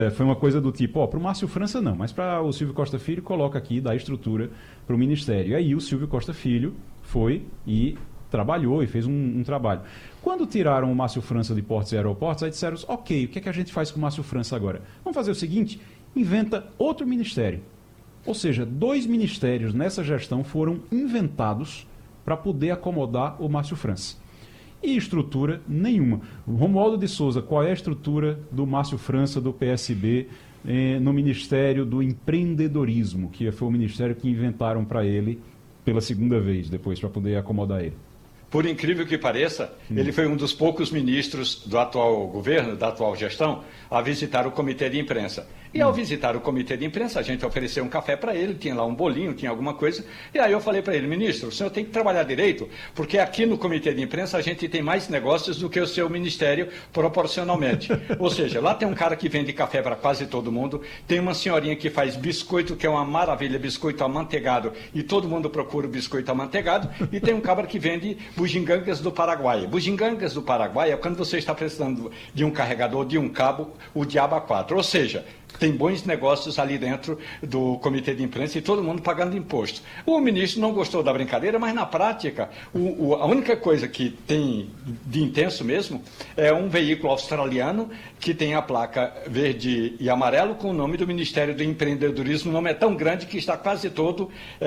Foi uma coisa do tipo, para o Márcio França não, mas para o Silvio Costa Filho coloca aqui, dá estrutura para o Ministério. E aí o Silvio Costa Filho foi e trabalhou e fez um trabalho. Quando tiraram o Márcio França de Portos e Aeroportos, aí disseram, ok, o que é que a gente faz com o Márcio França agora? Vamos fazer o seguinte, inventa outro ministério. Ou seja, 2 ministérios nessa gestão foram inventados para poder acomodar o Márcio França. E estrutura nenhuma. Romualdo de Souza, qual é a estrutura do Márcio França, do PSB, no Ministério do Empreendedorismo, que foi o ministério que inventaram para ele pela segunda vez, depois, para poder acomodar ele? Por incrível que pareça, ele foi um dos poucos ministros do atual governo, da atual gestão, a visitar o comitê de imprensa. E ao visitar o comitê de imprensa, a gente ofereceu um café para ele, tinha lá um bolinho, tinha alguma coisa. E aí eu falei para ele, ministro, o senhor tem que trabalhar direito, porque aqui no comitê de imprensa a gente tem mais negócios do que o seu ministério proporcionalmente. Ou seja, lá tem um cara que vende café para quase todo mundo, tem uma senhorinha que faz biscoito, que é uma maravilha, biscoito amanteigado, e todo mundo procura o biscoito amanteigado, e tem um cabra que vende bugigangas do Paraguai. Bugigangas do Paraguai é quando você está precisando de um carregador, de um cabo, o diabo a 4. Ou seja, tem bons negócios ali dentro do comitê de imprensa e todo mundo pagando imposto. O ministro não gostou da brincadeira, mas na prática, a única coisa que tem de intenso mesmo é um veículo australiano que tem a placa verde e amarelo com o nome do Ministério do Empreendedorismo. O nome é tão grande que está quase todo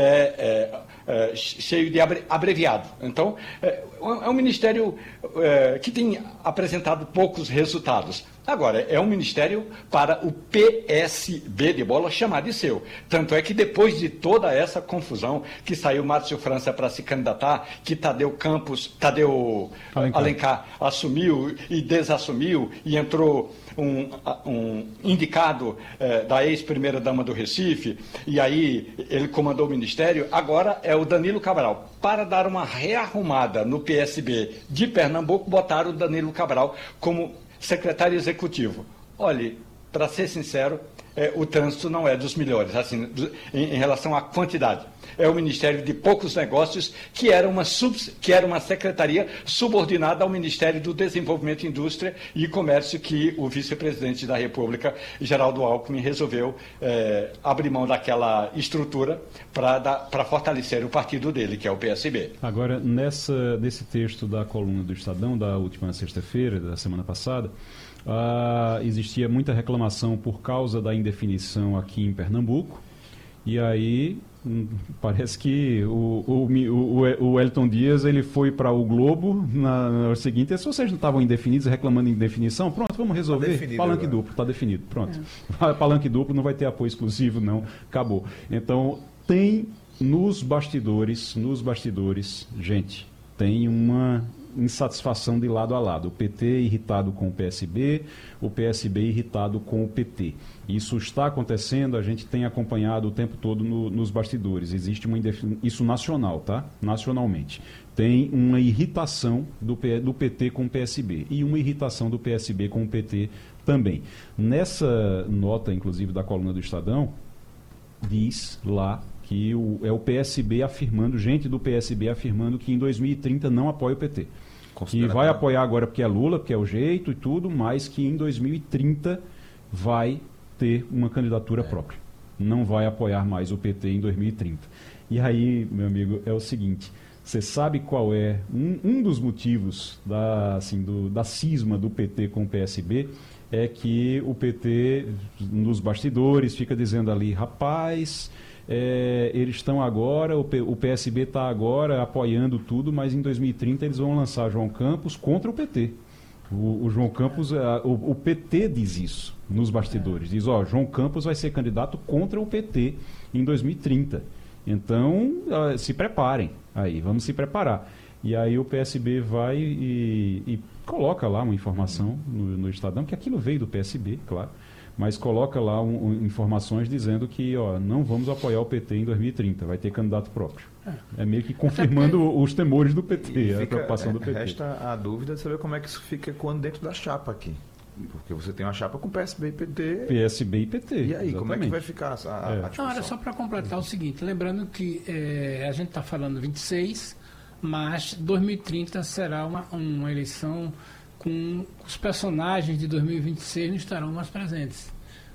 cheio de abreviado. Então, é um ministério que tem apresentado poucos resultados. Agora, é um ministério para o PSB de bola chamar de seu. Tanto é que depois de toda essa confusão, que saiu Márcio França para se candidatar, que Tadeu Alencar assumiu e desassumiu, e entrou um indicado da ex-primeira-dama do Recife, e aí ele comandou o ministério, agora é o Danilo Cabral. Para dar uma rearrumada no PSB de Pernambuco, botaram o Danilo Cabral como secretário executivo. Olhe, para ser sincero, o trânsito não é dos melhores, assim, em relação à quantidade. É o Ministério de Poucos Negócios, que era uma secretaria subordinada ao Ministério do Desenvolvimento, Indústria e Comércio, que o vice-presidente da República, Geraldo Alckmin, resolveu abrir mão daquela estrutura para fortalecer o partido dele, que é o PSB. Agora, nesse texto da coluna do Estadão, da última sexta-feira, da semana passada, existia muita reclamação por causa da indefinição aqui em Pernambuco, e aí parece que o Wellington Dias ele foi para o Globo na seguinte, se vocês não estavam indefinidos, reclamando de indefinição, pronto, vamos resolver, tá palanque duplo, está definido, pronto. Palanque duplo não vai ter apoio exclusivo não, acabou. Então tem nos bastidores, gente, tem uma insatisfação de lado a lado. O PT irritado com o PSB irritado com o PT. Isso está acontecendo, a gente tem acompanhado o tempo todo nos bastidores. Existe isso nacional, tá? Nacionalmente. Tem uma irritação do PT com o PSB e uma irritação do PSB com o PT também. Nessa nota, inclusive, da coluna do Estadão, diz lá que é o PSB afirmando, gente do PSB afirmando que em 2030 não apoia o PT. Que vai apoiar agora porque é Lula, porque é o jeito e tudo, mas que em 2030 vai ter uma candidatura própria. Não vai apoiar mais o PT em 2030. E aí, meu amigo, é o seguinte, você sabe qual é um dos motivos da cisma do PT com o PSB? É que o PT, nos bastidores, fica dizendo ali, rapaz, eles estão agora, o PSB está agora apoiando tudo, mas em 2030 eles vão lançar João Campos contra o PT. O João Campos, o PT diz isso nos bastidores, diz, João Campos vai ser candidato contra o PT em 2030. Então, se preparem aí, vamos se preparar. E aí o PSB vai e coloca lá uma informação no Estadão, que aquilo veio do PSB, claro, mas coloca lá informações dizendo que não vamos apoiar o PT em 2030, vai ter candidato próprio. É meio que confirmando os temores do PT, a preocupação do PT. Resta a dúvida de saber como é que isso fica quando dentro da chapa aqui. Porque você tem uma chapa com PSB e PT. PSB e PT. E aí, exatamente. como é que vai ficar a discussão? Não, era só para completar o seguinte, lembrando que a gente está falando 26, mas 2030 será uma eleição com os personagens de 2026 não estarão mais presentes.